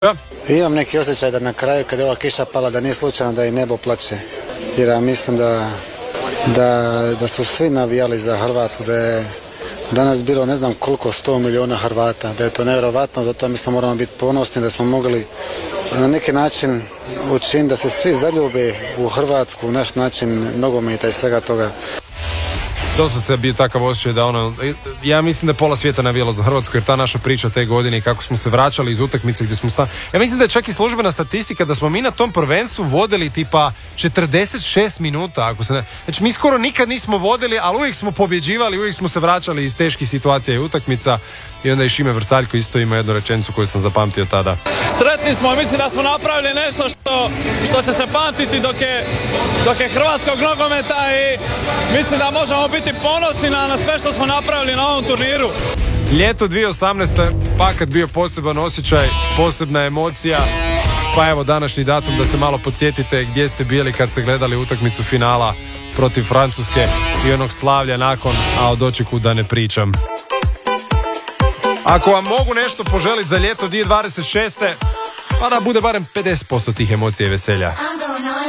Ja. Imam neki osjećaj da na kraju kad je ova kiša pala da nije slučajno da i nebo plače. Jer ja mislim da su svi navijali za Hrvatsku, da je danas bilo ne znam koliko 100 milijuna Hrvata, da je to nevjerovatno, zato mislim moramo biti ponosni da smo mogli na neki način učiniti da se svi zaljube u Hrvatsku, u naš način nogometa i svega toga. Doslovce je bio takav osjećaj da ja mislim da je pola svijeta navijalo za Hrvatsku, jer ta naša priča te godine i kako smo se vraćali iz utakmice gdje smo ja mislim da je čak i službena statistika da smo mi na tom prvenstvu vodili tipa 46 minuta, ako se ne... Znači mi skoro nikad nismo vodili, ali uvijek smo pobjeđivali, uvijek smo se vraćali iz teških situacija i utakmica. I onda i Šime Vrsaljko isto ima jednu rečenicu koju sam zapamtio tada. Sretni smo, mislim da smo napravili nešto što će se pamtiti dok je hrvatskog nogometa i mislim da možemo biti ponosni na sve što smo napravili na ovom turniru. Ljeto 2018. pa kad bio poseban osjećaj, posebna emocija, pa evo današnji datum da se malo podsjetite gdje ste bili kad ste gledali utakmicu finala protiv Francuske i onog slavlja nakon, a o dočeku da ne pričam. Ako vam mogu nešto poželiti za ljeto 2026. pa da bude barem 50% tih emocija i veselja.